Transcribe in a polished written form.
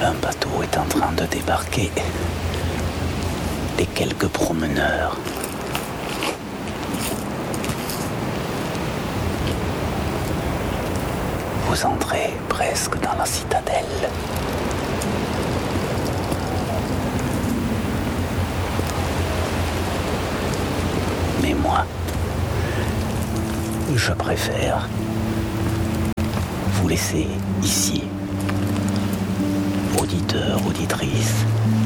Un bateau est en train de débarquer. Les quelques promeneurs. Vous entrez presque dans la citadelle. Mais moi, je préfère vous laisser ici, auditeurs, auditrices.